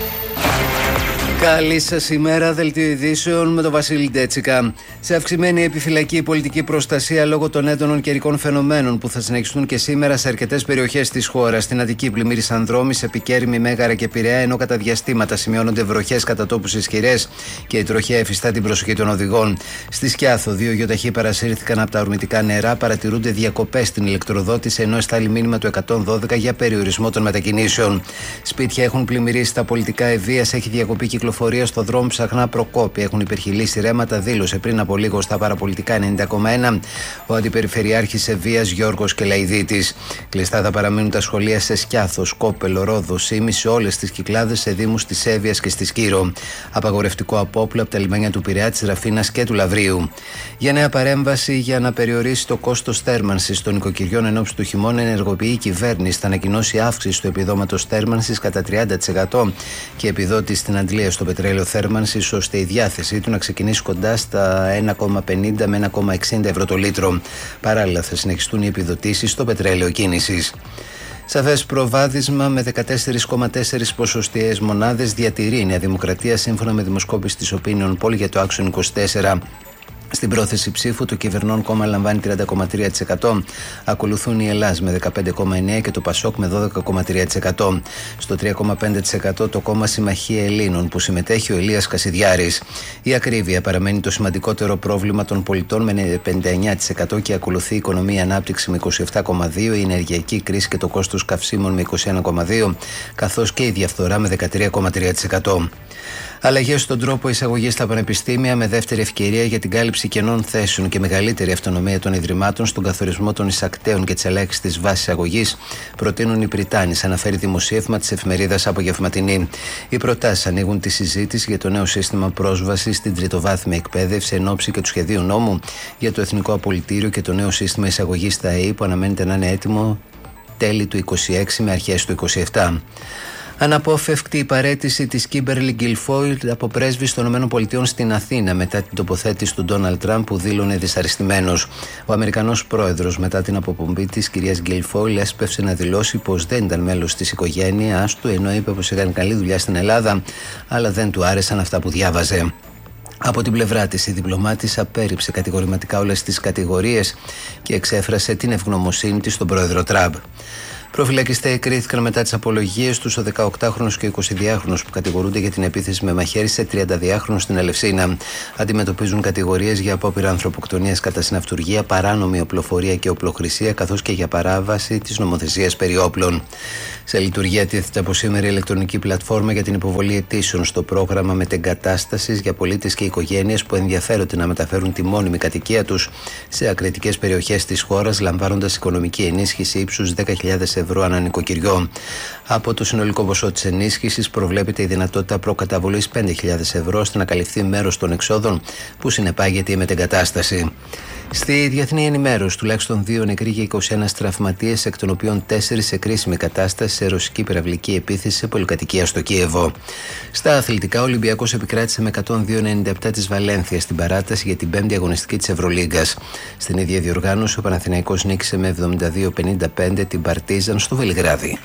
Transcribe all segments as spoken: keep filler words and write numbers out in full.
Καλή σας ημέρα, δελτίο ειδήσεων με τον Βασίλη Ντέτσικα. Σε αυξημένη επιφυλακή πολιτική προστασία λόγω των έντονων καιρικών φαινομένων που θα συνεχιστούν και σήμερα σε αρκετές περιοχές της χώρας. Στην Αττική, πλημμύρης Ανδρόμης, Επικέρημη, Μέγαρα και Πειραιά, ενώ κατά διαστήματα σημειώνονται βροχές κατά τόπους ισχυρές και η τροχιά εφιστά την προσοχή των οδηγών. Στη Σκιάθο, δύο γεωταχή παρασύρθηκαν από τα ορμητικά νερά, παρατηρούνται διακοπές στην ηλεκτροδότηση, ενώ εστάλει μήνυμα του εκατόν δώδεκα για περιορισμό των μετακινήσεων. Σπίτια έχουν πλημμυρίσει, τα πολιτικά ευβίας, έχει διακοπή κυκλοφορία. Φορεία στο δρόμο Ψαχνά Προκόπη. Έχουν υπερχειλήσει ρέματα, δήλωσε πριν από λίγο στα παραπολιτικά ενενήντα κόμμα ένα ο Αντιπεριφερειάρχης Ευβίας Γιώργος Κελαϊδίτης. Κλειστά θα παραμείνουν τα σχολεία σε Σκιάθο, Σκόπελο, Ρόδο, Σίμη, σε όλες τις Κυκλάδες, σε δήμους της Εύβοιας και στη Σκύρο. Απαγορευτικό απόπλο από τα λιμάνια του Πειραιά, της Ραφίνας και του Λαβρίου. Για νέα παρέμβαση για να περιορίσει το κόστος θέρμανσης των οικοκυριών εν ώψη του χειμώνα, ενεργοποιεί η κυβέρνηση. Θα ανακοινώσει αύξηση του επιδόματος θέρμανσης κατά τριάντα τοις εκατό και επιδότηση στην αντλία στο πετρέλαιο θέρμανσης, ώστε η διάθεσή του να ξεκινήσει κοντά στα ένα κόμμα πενήντα με ένα κόμμα εξήντα ευρώ το λίτρο. Παράλληλα, θα συνεχιστούν οι επιδοτήσεις στο πετρέλαιο κίνησης. Σαφές προβάδισμα με δεκατέσσερα κόμμα τέσσερα ποσοστιαίες μονάδες διατηρεί η Νέα Δημοκρατία, σύμφωνα με δημοσκόπηση της Opinion Poll για το Άξον είκοσι τέσσερα. Στην πρόθεση ψήφου, το κυβερνών κόμμα λαμβάνει τριάντα κόμμα τρία τοις εκατό. Ακολουθούν η Ελλάς με δεκαπέντε κόμμα εννέα τοις εκατό και το Πασόκ με δώδεκα κόμμα τρία τοις εκατό. Στο τρία κόμμα πέντε τοις εκατό το κόμμα Συμμαχία Ελλήνων, που συμμετέχει ο Ηλίας Κασιδιάρης. Η ακρίβεια παραμένει το σημαντικότερο πρόβλημα των πολιτών με πενήντα εννέα τοις εκατό και ακολουθεί η οικονομία ανάπτυξη με είκοσι επτά κόμμα δύο τοις εκατό, η ενεργειακή κρίση και το κόστος καυσίμων με είκοσι ένα κόμμα δύο τοις εκατό, καθώς και η διαφθορά με δεκατρία κόμμα τρία τοις εκατό. Αλλαγές στον τρόπο εισαγωγής στα πανεπιστήμια με δεύτερη ευκαιρία για την κάλυψη κενών θέσεων και μεγαλύτερη αυτονομία των ιδρυμάτων στον καθορισμό των εισακτέων και της ελάχιστης βάσης εισαγωγής, προτείνουν οι Πριτάνης, αναφέρει δημοσίευμα της εφημερίδας Απογευματινή. Οι προτάσεις ανοίγουν τη συζήτηση για το νέο σύστημα πρόσβασης στην τριτοβάθμια εκπαίδευση εν ώψη και του σχεδίου νόμου για το Εθνικό Απολυτήριο και το νέο σύστημα εισαγωγής στα ΕΕ, που αναμένεται να είναι έτοιμο τέλη του είκοσι έξι με αρχές του είκοσι επτά. Αναπόφευκτη η παραίτηση της Κίμπερλι Γκιλφόιλ από πρέσβης των ΗΠΑ στην Αθήνα μετά την τοποθέτηση του Ντόναλντ Τραμπ, που δήλωνε δυσαρεστημένος. Ο Αμερικανός πρόεδρος, μετά την αποπομπή της κυρίας Γκιλφόιλ, έσπευσε να δηλώσει πως δεν ήταν μέλος της οικογένειας του, ενώ είπε πως έκανε καλή δουλειά στην Ελλάδα, αλλά δεν του άρεσαν αυτά που διάβαζε. Από την πλευρά της, η διπλωμάτης απέρριψε κατηγορηματικά όλες τις κατηγορίες και εξέφρασε την ευγνωμοσύνη της στον πρόεδρο Τραμπ. Προφυλακιστές κρίθηκαν μετά τις απολογίες τους ο δεκαοκτάχρονος και ο εικοσιδυάχρονος που κατηγορούνται για την επίθεση με μαχαίρι σε τριανταδυάχρονο στην Ελευσίνα. Αντιμετωπίζουν κατηγορίες για απόπειρα ανθρωποκτονίας κατά συναυτουργία, παράνομη οπλοφορία και οπλοχρησία, καθώς και για παράβαση της νομοθεσίας περί όπλων. Σε λειτουργία τίθεται από σήμερα η ηλεκτρονική πλατφόρμα για την υποβολή αιτήσεων στο πρόγραμμα μετεγκατάστασης για πολίτες και οικογένειες που ενδιαφέρονται να μεταφέρουν τη μόνιμη κατοικία τους σε ακριτικές περιοχές της χώρας, λαμβάνοντας οικονομική ενίσχυση ύψους δέκα χιλιάδες ευρώ ανά νοικοκυριό. Από το συνολικό ποσό της ενίσχυσης προβλέπεται η δυνατότητα προκαταβολής πέντε χιλιάδες ευρώ, ώστε να καλυφθεί μέρος των εξόδων που συνεπάγεται η μετεγκατάσταση. Στη διεθνή ενημέρωση, τουλάχιστον δύο νεκροί και είκοσι ένα τραυματίες, εκ των οποίων τέσσερις σε κρίσιμη κατάσταση σε ρωσική πυραυλική επίθεση σε πολυκατοικία στο Κίεβο. Στα αθλητικά, ο Ολυμπιακός επικράτησε με εκατόν δύο ενενήντα επτά της Βαλένθια στην παράταση για την πέμπτη αγωνιστική της Ευρωλίγκας. Στην ίδια διοργάνωση, ο Παναθηναϊκός νίκησε με εβδομήντα δύο πενήντα πέντε την Παρτίζαν στο Βελιγράδι.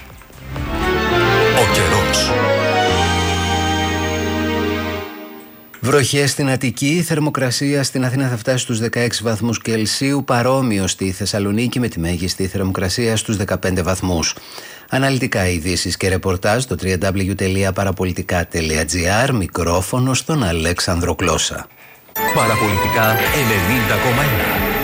Ο καιρός. Βροχές στην Αττική, η θερμοκρασία στην Αθήνα θα φτάσει στους δεκαέξι βαθμούς Κελσίου, παρόμοιο στη Θεσσαλονίκη με τη μέγιστη θερμοκρασία στους δεκαπέντε βαθμούς. Αναλυτικά ειδήσεις και ρεπορτάζ στο double-u double-u double-u τελεία παραπολιτικά τελεία τζι άρ, μικρόφωνο στον Αλέξανδρο Κλώσα. Παραπολιτικά ενενήντα κόμμα ένα.